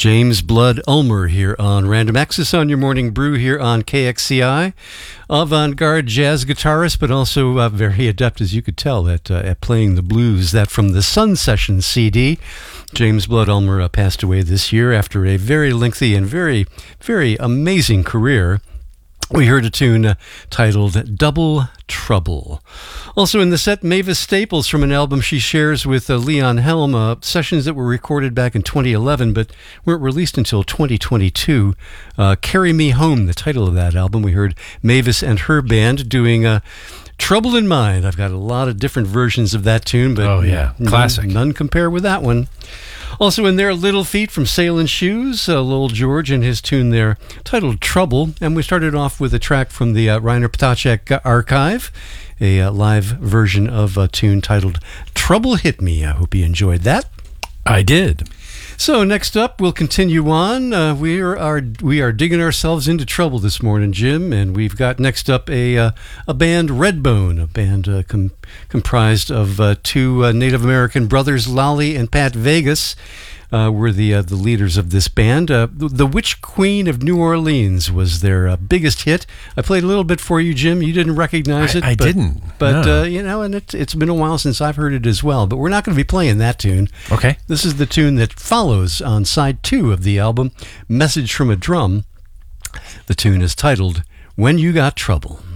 James Blood Ulmer here on Random Access on your morning brew here on KXCI. Avant-garde jazz guitarist, but also very adept, as you could tell, at playing the blues. That from the Sun Sessions CD. James Blood Ulmer passed away this year after a very lengthy and very, very amazing career. We heard a tune titled Double Trouble. Also in the set, Mavis Staples from an album she shares with Leon Helm, sessions that were recorded back in 2011 but weren't released until 2022. Carry Me Home, the title of that album. We heard Mavis and her band doing Trouble in Mind. I've got a lot of different versions of that tune, but classic. None compare with that one. Also in there, Little Feat from Sailin' Shoes, Lowell George and his tune there titled Trouble. And we started off with a track from the Reiner Ptacek archive, a live version of a tune titled Trouble Hit Me. I hope you enjoyed that. I did. So next up, we'll continue on. We are digging ourselves into trouble this morning, Jim, and we've got next up a band, Redbone, a band comprised of two Native American brothers, Lolly and Pat Vegas. Were the leaders of this band. The Witch Queen of New Orleans was their biggest hit. I played a little bit for you, Jim. You didn't recognize it. I didn't. But, no. And it's been a while since I've heard it as well. But we're not going to be playing that tune. Okay. This is the tune that follows on side 2 of the album, Message from a Drum. The tune is titled When You Got Trouble.